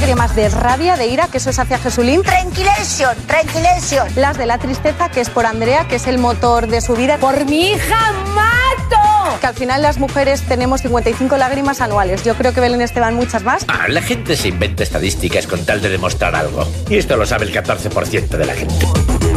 lágrimas de rabia, de ira, que eso es hacia Jesulín. Tranquilation. Las de la tristeza, que es por Andrea, que es el motor de su vida. Por mi hija mato. Que al final las mujeres tenemos 55 lágrimas anuales. Yo creo que Belén Esteban muchas más. La gente se inventa estadísticas con tal de demostrar algo. Y esto lo sabe el 14% de la gente.